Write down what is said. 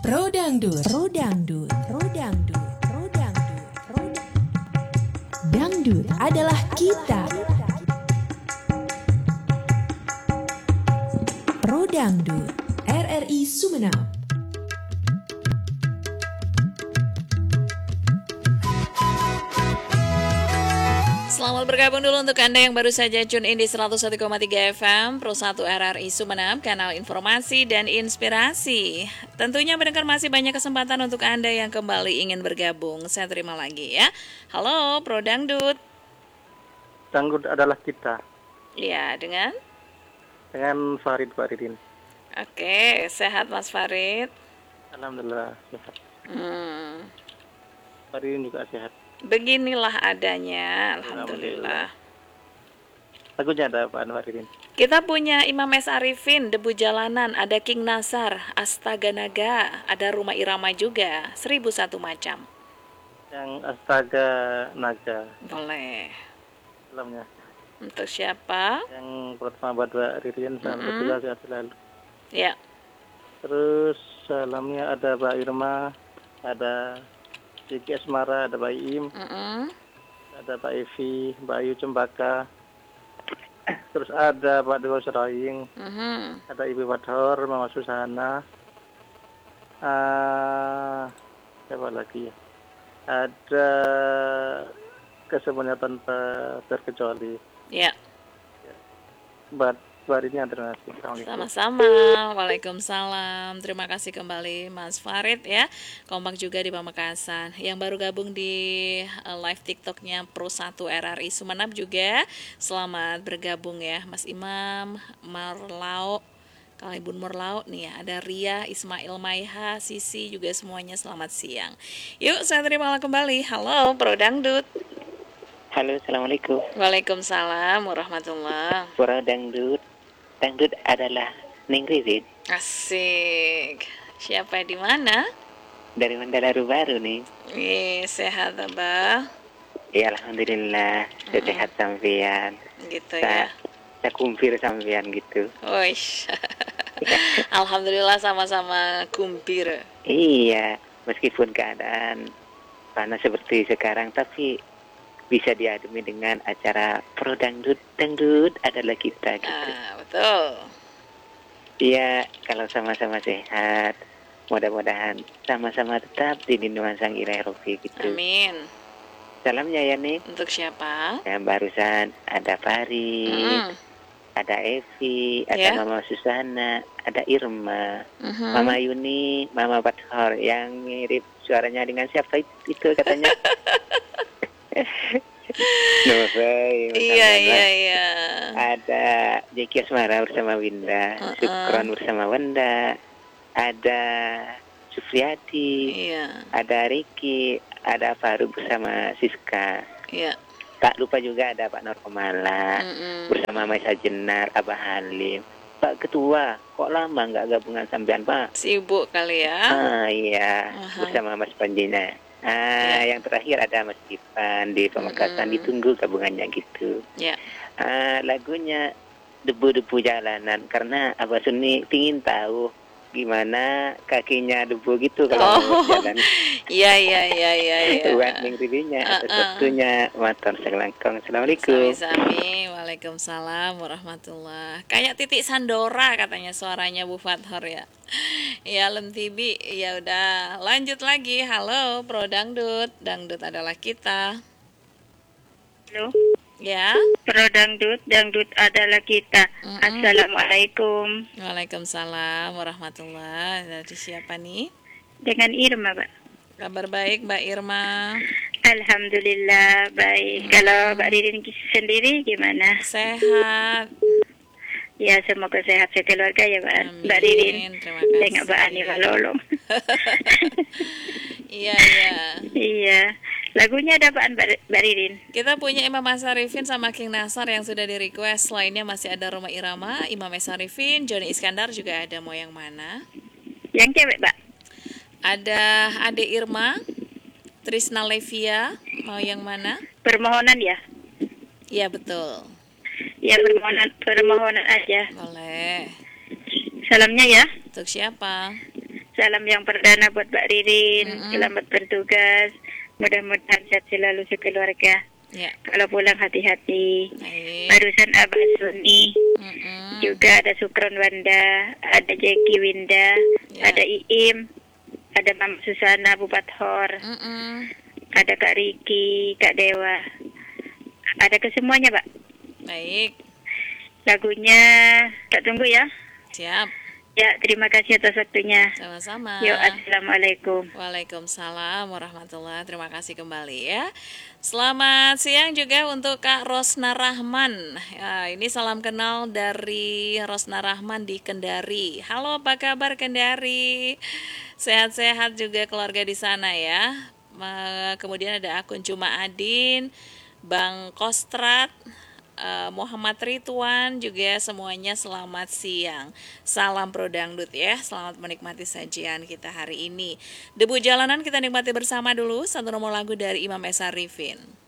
Pro Dangdut, Pro Dangdut, Pro Dangdut, Pro Dangdut, Pro Dangdut adalah kita. Pro Dangdut, RRI Sumeneb. Selamat bergabung dulu untuk Anda yang baru saja tune in di 101,3 FM Pro 1 RRI Sumeneb, kanal informasi dan inspirasi. Tentunya mendengar masih banyak kesempatan untuk Anda yang kembali ingin bergabung. Saya terima lagi ya. Halo Pro Dangdut. Dangdut adalah kita. Ya, dengan Farid Faridin. Oke, sehat Mas Farid? Alhamdulillah sehat. Faridin juga sehat. Beginilah adanya, Alhamdulillah. Lagunya ada apaan Faridin? Kita punya Imam S. Arifin, Debu Jalanan, ada King Nasar, Astaga Naga, ada Rumah Irama juga, 1001 macam. Yang Astaga Naga. Boleh. Salamnya. Untuk siapa? Yang pertama buat Mbak Ririn, salam juga sehat selalu. Ya. Terus salamnya ada Mbak Irma, ada Ciki Asmara, ada Mbak Im, ada Mbak Evi, Mbak Ayu Cempaka. Terus ada Pak Dewa Seraing, ada Ibu Wadhor, Mama Susana, siapa lagi ya? Ada kesemuanya tanpa terkecuali. Ya. Mbak ini terima kasih. Sama-sama. Waalaikumsalam. Terima kasih kembali Mas Farid ya. Kompak juga di Pamekasan. Yang baru gabung di live TikToknya Pro 1 RRI Sumeneb juga. Selamat bergabung ya Mas Imam, Marlau, Kalibun Murlau nih ya. Ada Ria, Ismail Maiha, Sisi juga semuanya selamat siang. Yuk saya terima kembali. Halo Pro Dangdut. Halo, Assalamualaikum. Waalaikumsalam warahmatullahi. Pro Dangdut. Dangdut adalah Ning Ririn. Asik. Siapa di mana? Dari Mandalaru Baru nih. Sehat Abah. Ya Alhamdulillah. Sehat sampean. Gitu ya. Saya kumpir sampean gitu. Oish. Alhamdulillah sama-sama kumpir. Iya, meskipun keadaan panas seperti sekarang, tapi bisa diademi dengan acara Pro Dangdut. Dangdut adalah kita gitu. Betul. Iya, kalau sama-sama sehat, mudah-mudahan sama-sama tetap di lindungan Sang Ilahi Rofi gitu. Amin. Salamnya ya nih. Untuk siapa? Yang barusan ada Farid, ada Evi, ada Mama Susana, ada Irma, Mama Yuni, Mama Bathor yang mirip suaranya dengan siapa itu katanya? Iya. Ada Jeki Asmara bersama Winda, Sukron bersama Wenda, ada Sufriati, ada Riki, ada Faruk bersama Siska. Iya. Tak lupa juga ada Pak Norkomala bersama Maisa Jenar, Abah Halim. Pak Ketua, kok lama nggak gabungan sampean Pak? Sibuk kali ya? Iya, bersama Mas Panjina. Yang terakhir ada Mas Ivan di Pamekasan, ditunggu gabungannya gitu. Lagunya Debu-Debu Jalanan, karena Abah Suni pingin tahu gimana kakinya debu gitu kalau jalan. Iya. Buat minggu-minggunya, atas waktunya, matur selangkong. Assalamualaikum. Sami-sami. Waalaikumsalam warahmatullahi. Kayak titik Sandora katanya suaranya Bu Fathor ya. Ya Lentibi. Ya udah, lanjut lagi. Halo Pro Dangdut. Dangdut adalah kita. Halo. Ya. Pro Dangdut, Dangdut adalah kita. Assalamualaikum. Waalaikumsalam warahmatullahi. Dari siapa nih? Dengan Irma, Pak. Kabar baik Mbak Irma. Alhamdulillah baik. Kalau Mbak Ririn sendiri gimana? Sehat. Ya semoga sehat sekeluarga ya Mbak. Amin. Mbak Ririn. Terima kasih. Dengan Mbak Ani Malolong. Iya. Lagunya ada apaan Mbak Ririn? Kita punya Imam S. Arifin sama King Nasar yang sudah di request. Lainnya masih ada Rumah Irama, Imam S. Arifin, Johnny Iskandar juga ada. Mau yang mana? Yang cewek Mbak. Ada Ade Irma, Trisna Levia. Mau yang mana? Permohonan ya? Iya betul. Ya permohonan aja. Boleh. Salamnya ya. Untuk siapa? salam yang perdana buat Mbak Ririn. Selamat bertugas. Mudah-mudahan sehat selalu sekeluarga. Ya. Kalau pulang hati-hati. Baik. Barusan Abah Suni. Juga ada Sukron Wanda, ada Jeki Winda, ada Iim, ada Mama Susana Bupathor, ada Kak Riki, Kak Dewa. Ada kesemuanya, Pak. Baik. Lagunya tak tunggu ya. Siap. Ya, terima kasih atas waktunya. Sama-sama. Yo, assalamualaikum. Waalaikumsalam warahmatullahi. Terima kasih kembali ya. Selamat siang juga untuk Kak Rosna Rahman. Ya, ini salam kenal dari Rosna Rahman di Kendari. Halo, apa kabar Kendari? Sehat-sehat juga keluarga di sana ya. Kemudian ada akun Cuma Adin, Bang Kostrat, Muhammad Ridwan juga, semuanya selamat siang. Salam Pro Dangdut ya. Selamat menikmati sajian kita hari ini. Debu Jalanan kita nikmati bersama dulu. Satu nomor lagu dari Imam Esa Rifin.